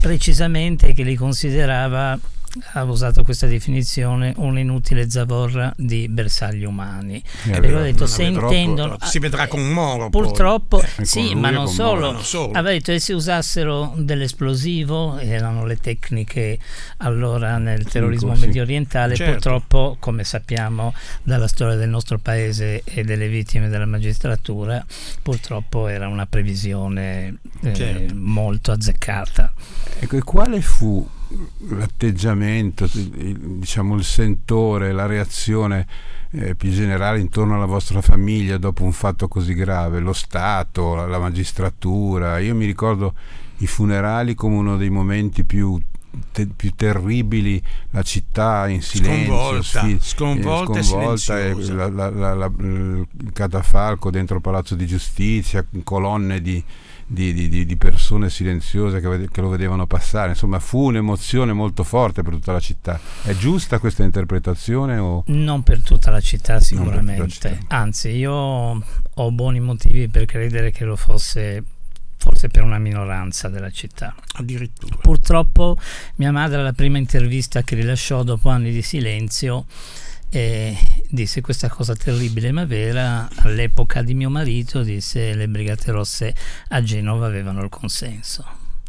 precisamente che li considerava, ha usato questa definizione, un'inutile zavorra di bersagli umani. E aveva detto, se intendono, si vedrà con Moro purtroppo poi. sì, ma non solo. Non solo. Aveva detto, se si usassero dell'esplosivo, erano le tecniche allora nel terrorismo medio orientale, certo. Purtroppo, come sappiamo dalla storia del nostro paese e delle vittime della magistratura, purtroppo era una previsione molto azzeccata. Ecco, e quale fu l'atteggiamento, diciamo il sentore, la reazione più generale intorno alla vostra famiglia dopo un fatto così grave? Lo Stato, la magistratura? Io mi ricordo i funerali come uno dei momenti più terribili, la città in silenzio, sconvolta e silenziosa. Il catafalco dentro il Palazzo di Giustizia, colonne di persone silenziose che lo vedevano passare. Insomma, fu un'emozione molto forte per tutta la città. È giusta questa interpretazione? O non per tutta la città sicuramente, tutta la città. Anzi, io ho buoni motivi per credere che lo fosse forse per una minoranza della città. Addirittura. Purtroppo mia madre, alla prima intervista che rilasciò dopo anni di silenzio, disse questa cosa terribile ma vera: all'epoca di mio marito, disse, le Brigate Rosse a Genova avevano il consenso.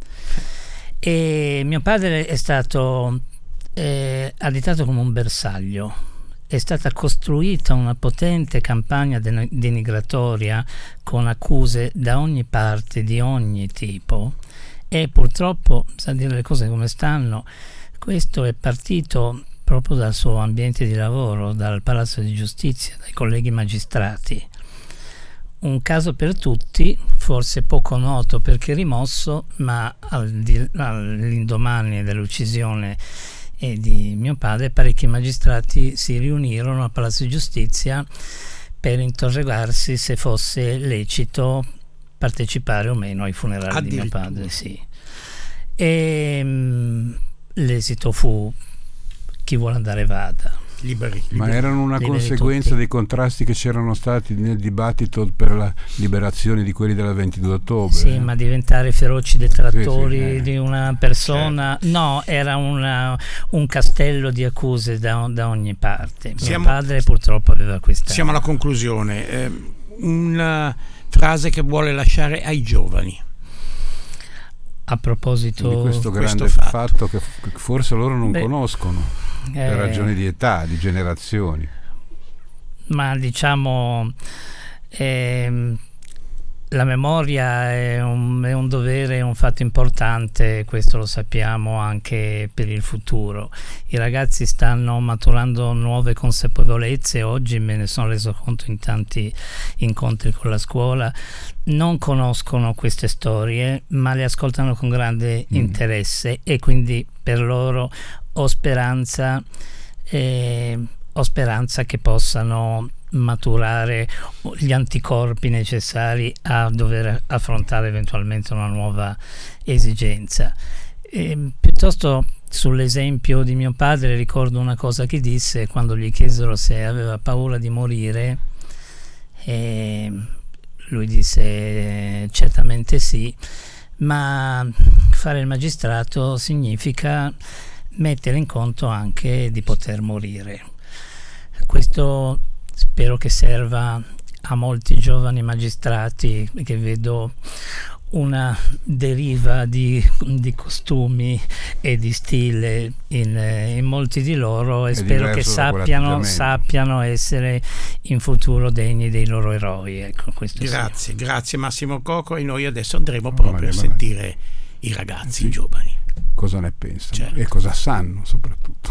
E mio padre è stato additato come un bersaglio. È stata costruita una potente campagna denigratoria con accuse da ogni parte, di ogni tipo, e purtroppo, sa dire le cose come stanno, questo è partito proprio dal suo ambiente di lavoro, dal Palazzo di Giustizia, dai colleghi magistrati. Un caso per tutti, forse poco noto perché rimosso, ma all'indomani dell'uccisione di mio padre, parecchi magistrati si riunirono al Palazzo di Giustizia per interrogarsi se fosse lecito partecipare o meno ai funerali di mio padre. Sì. E l'esito fu: chi vuole andare vada. Liberi. Ma erano una conseguenza tutti. dei contrasti che c'erano stati nel dibattito per la liberazione di quelli della 22 ottobre. Sì, ma diventare feroci detrattori di una persona, certo. No, era un castello di accuse da ogni parte. Mio padre purtroppo aveva questa. Siamo alla conclusione. Una frase che vuole lasciare ai giovani. A proposito di questo grande fatto che forse loro non conoscono. Per ragioni di età, di generazioni. Ma diciamo la memoria è un dovere, è un fatto importante, questo lo sappiamo anche per il futuro. I ragazzi stanno maturando nuove consapevolezze, oggi me ne sono reso conto in tanti incontri con la scuola, non conoscono queste storie ma le ascoltano con grande interesse, e quindi per loro ho speranza che possano maturare gli anticorpi necessari a dover affrontare eventualmente una nuova esigenza. Piuttosto, sull'esempio di mio padre, ricordo una cosa che disse quando gli chiesero se aveva paura di morire, e lui disse certamente sì, ma fare il magistrato significa mettere in conto anche di poter morire. Questo spero che serva a molti giovani magistrati, che vedo una deriva di costumi e di stile in molti di loro, e spero che sappiano essere in futuro degni dei loro eroi. Ecco, questo grazie Massimo Coco, e noi adesso andremo proprio a sentire i ragazzi, i giovani. Cosa ne pensano, certo. E cosa sanno soprattutto.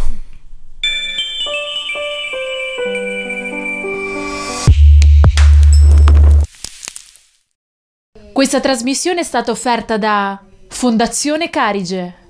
Questa trasmissione è stata offerta da Fondazione Carige.